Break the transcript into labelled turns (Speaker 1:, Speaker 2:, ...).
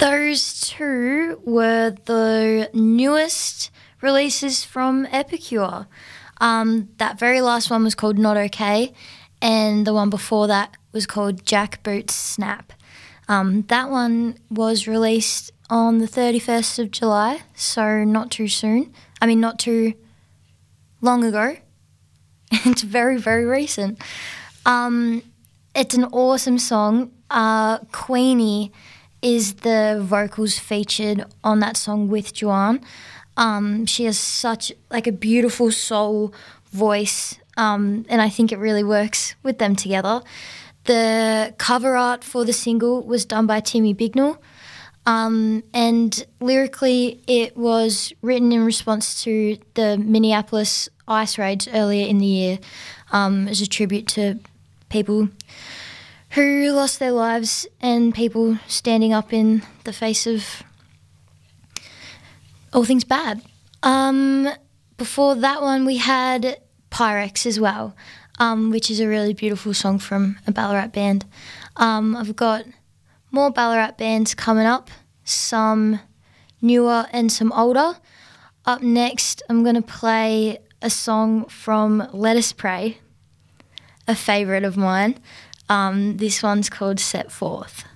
Speaker 1: Those two were the newest releases from Epicure. That very last one was called Not Okay, and the one before that was called Jackboots Snap. That one was released on the 31st of July, so not too soon. I mean, not too long ago. It's very, very recent. It's an awesome song. Queenie is the vocals featured on that song with Juan. She has such like a beautiful soul voice, and I think it really works with them together. The cover art for the single was done by Timmy Bignell, and lyrically it was written in response to the Minneapolis ice raids earlier in the year, as a tribute to people who lost their lives and people standing up in the face of all things bad. Before that one we had Pyrex as well, which is a really beautiful song from a Ballarat band. I've got more Ballarat bands coming up, some newer and some older. Up next I'm going to play a song from Let Us Pray, a favourite of mine. This one's called Set Forth.